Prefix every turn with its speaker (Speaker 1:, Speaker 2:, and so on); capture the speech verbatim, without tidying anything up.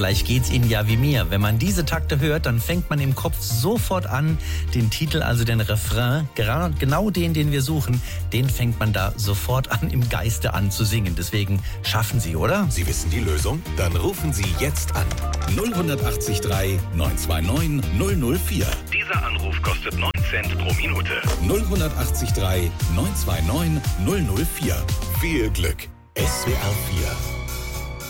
Speaker 1: vielleicht geht's Ihnen ja wie mir. Wenn man diese Takte hört, dann fängt man im Kopf sofort an, den Titel, also den Refrain, genau den, den wir suchen, den fängt man da sofort an, im Geiste an zu singen. Deswegen schaffen Sie, oder?
Speaker 2: Sie wissen die Lösung? Dann rufen Sie jetzt an. null acht drei neun zwei neun null null vier.
Speaker 3: Dieser Anruf kostet neun Cent pro Minute.
Speaker 2: null acht drei neun zwei neun null null vier. Viel Glück. S W R vier